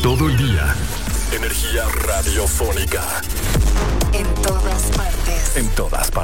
Todo el día. Energía radiofónica. En todas partes. En todas partes.